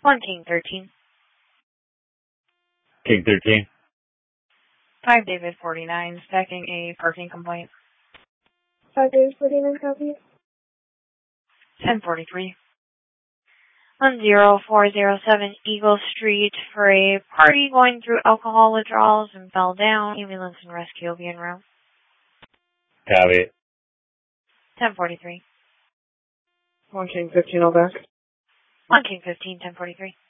1 King 13. King 13. 5 David 49, stacking a parking complaint. 5 David 49 copy. 1043. 10407 Eagle Street for a party going through alcohol withdrawals and fell down. Ambulance and rescue will be en route. Copy. 1043. 1 King 15, all back. 1 King 15, 1043.